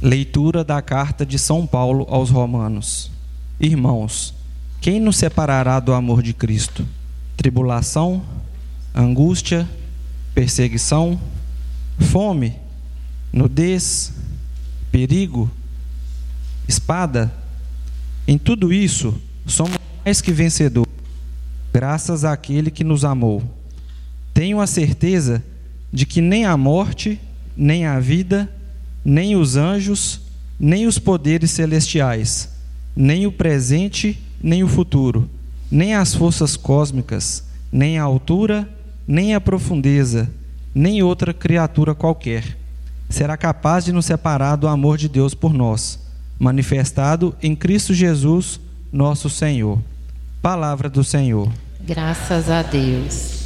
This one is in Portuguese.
Leitura da carta de São Paulo aos Romanos. Irmãos, quem nos separará do amor de Cristo? Tribulação, angústia, perseguição, fome, nudez, perigo, espada? Em tudo isso, somos mais que vencedores, graças àquele que nos amou. Tenho a certeza de que nem a morte, nem a vida, nem os anjos, nem os poderes celestiais, nem o presente, nem o futuro, nem as forças cósmicas, nem a altura, nem a profundeza, nem outra criatura qualquer será capaz de nos separar do amor de Deus por nós, manifestado em Cristo Jesus, nosso Senhor. Palavra do Senhor. Graças a Deus.